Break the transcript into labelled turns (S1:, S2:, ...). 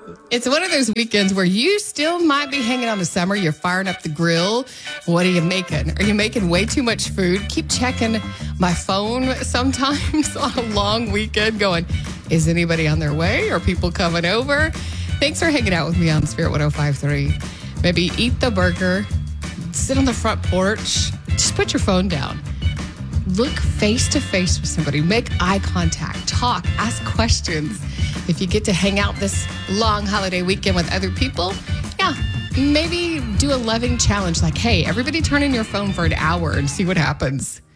S1: It's one of those weekends where you still might be hanging on the summer. You're firing up the grill. What are you making? Are you making way too much food? Keep checking my phone sometimes on a long weekend going, is anybody on their way? Are people coming over? Thanks for hanging out with me on Spirit 105.3. Maybe eat the burger, sit on the front porch, just put your phone down. Look face to face with somebody, make eye contact, talk, ask questions. If you get to hang out this long holiday weekend with other people, yeah, maybe do a loving challenge like, hey, everybody turn in your phone for an hour and see what happens.